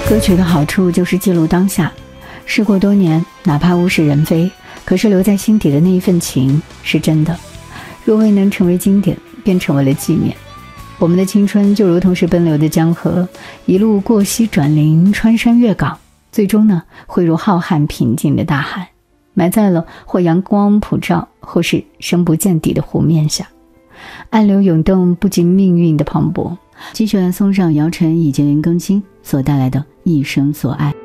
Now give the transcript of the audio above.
歌曲的好处就是记录当下，事过多年，哪怕物是人非，可是留在心底的那一份情是真的。若未能成为经典，便成为了纪念。我们的青春就如同是奔流的江河，一路过溪转林，穿山越岗，最终呢，汇入浩瀚平静的大海，埋在了或阳光普照，或是深不见底的湖面下。暗流涌动，不及命运的磅礴。继续来送上姚晨以及林更新所带来的一生所爱。